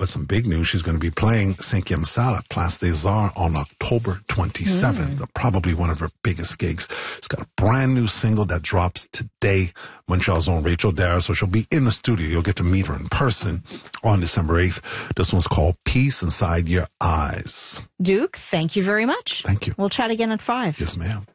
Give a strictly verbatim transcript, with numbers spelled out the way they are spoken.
but some big news. She's going to be playing Cinquième Salle at Place des Arts on October twenty-seventh. Mm. Probably one of her biggest gigs. She's got a brand new single that drops today. Montreal's own Rachel Dara. So she'll be in the studio. You'll get to meet her in person on December eighth. This one's called Peace Inside Your Eyes. Duke, thank you very much. Thank you. We'll chat again at five. Yes, ma'am.